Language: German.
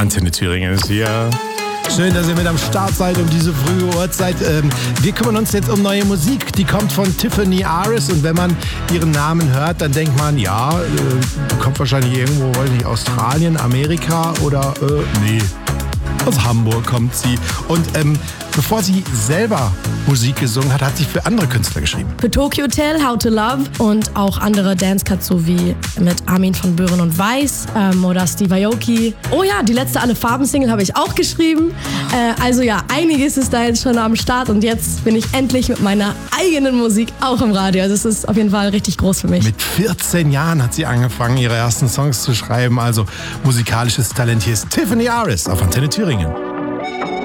Antenne Thüringen ist hier. Schön, dass ihr mit am Start seid um diese frühe Uhrzeit. Wir kümmern uns jetzt um neue Musik. Die kommt von Tiffany Aris und wenn man ihren Namen hört, dann denkt man, ja, kommt wahrscheinlich irgendwo, weiß nicht, Australien, Amerika oder, nee, aus Hamburg kommt sie. Und bevor sie selber Musik gesungen hat, hat sie für andere Künstler geschrieben. Für Tokyo Hotel, How to Love und auch andere Dance-Cuts, so wie mit Armin von Buuren und Weiß oder Steve Aoki. Oh ja, die letzte Alle Farben-Single habe ich auch geschrieben. Also ja, einiges ist da jetzt schon am Start und jetzt bin ich endlich mit meiner eigenen Musik auch im Radio. Also es ist auf jeden Fall richtig groß für mich. Mit 14 Jahren hat sie angefangen, ihre ersten Songs zu schreiben. Also musikalisches Talent. Hier ist Tiffany Aris auf Antenne Thüringen.